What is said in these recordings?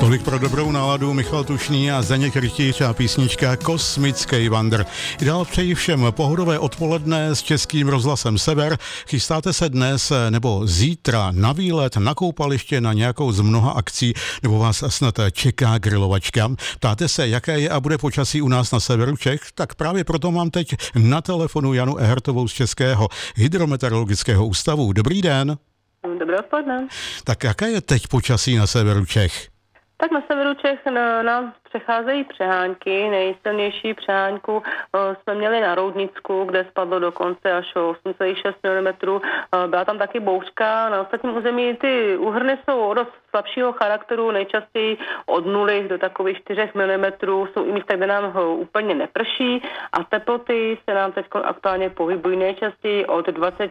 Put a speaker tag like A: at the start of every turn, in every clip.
A: Tolik pro dobrou náladu Michal Tušný a Zdeněk Rytíř a písnička Kosmický vandr. I dál přeji všem pohodové odpoledne s Českým rozhlasem Sever. Chystáte se dnes nebo zítra na výlet, na koupaliště, na nějakou z mnoha akcí, nebo vás snad čeká grilovačka? Ptáte se, jaké je a bude počasí u nás na severu Čech? Tak právě proto mám teď na telefonu Janu Ehertovou z Českého hydrometeorologického ústavu. Dobrý den.
B: Dobré odpoledne.
A: Tak jaké je teď počasí na severu Čech?
B: Tak na severu Čech nám přecházejí přehánky. Nejsilnější přehánku jsme měli na Roudnicku, kde spadlo dokonce až 8,6 mm. Byla tam taky bouřka. Na ostatním území ty úhrny jsou o dost slabšího charakteru, nejčastěji od 0 do takových 4 mm. Jsou i místa, kde nám úplně neprší a teploty se nám teď aktuálně pohybují nejčastěji od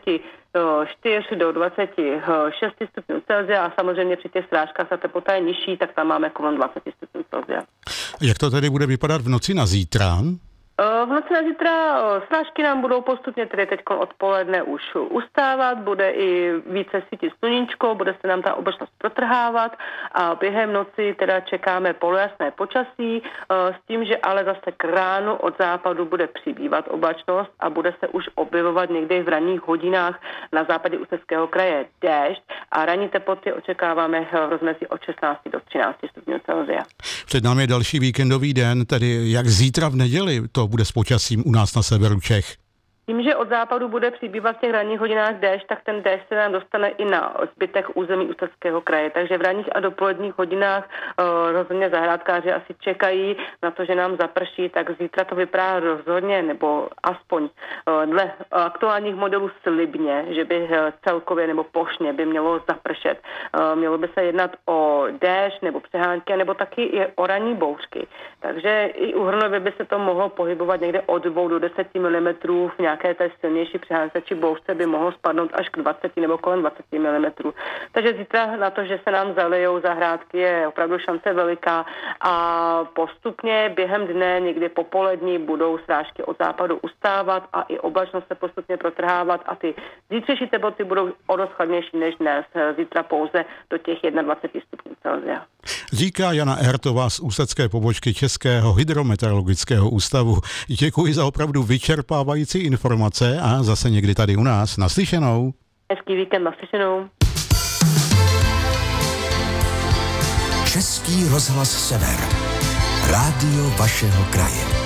B: 24 do 26 stupňů Celsia a samozřejmě při těch srážkách ta teplota je nižší, tak tam máme kolem 20 stupňů Celsia.
A: Jak to tedy bude vypadat v noci na zítra?
B: V noci na zítra srážky nám budou postupně tedy teď odpoledne už ustávat, bude i více svítit sluníčko, bude se nám ta oblačnost protrhávat a během noci teda čekáme polojasné počasí s tím, že ale zase k ránu od západu bude přibývat oblačnost a bude se už objevovat někdy v ranních hodinách na západě Ústeckého kraje déšť a ranní teploty očekáváme v rozmezí od 16 do 13 stupňů Celsia.
A: Před námi je další víkendový den, tedy jak zítra v neděli to bude s počasím u nás na severu Čech?
B: Tím, že od západu bude přibývat v těch ranních hodinách déšť, tak ten déšť se nám dostane i na zbytek území Ústeckého kraje. Takže v ranních a dopoledních hodinách rozhodně zahrádkáři asi čekají na to, že nám zaprší, tak zítra to vypadá rozhodně, nebo aspoň dle aktuálních modelů slibně, že by celkově nebo plošně by mělo zapršet. Mělo by se jednat o déšť nebo přehánky, nebo taky i o ranní bouřky. Takže i u Hrnovy by se to mohlo pohybovat někde od 2 do 10 mm v nějaké té silnější přehánce či bouřce by mohlo spadnout až k 20 nebo kolem 20 mm. Takže zítra na to, že se nám zalijou zahrádky, je opravdu šance veliká a postupně během dne, někdy popolední, budou srážky od západu ustávat a i oblačnost se postupně protrhávat a ty zítřejší teploty budou o dost chladnější než dnes. Zítra pouze do těch 21 stupňů Celsia.
A: Říká Jana Ehertová z ústecké pobočky Českého hydrometeorologického ústavu. Děkuji za opravdu vyčerpávající informace a zase někdy tady u nás. Naslyšenou.
B: Hezký víkend, naslyšenou.
C: Český rozhlas Sever. Rádio vašeho kraje.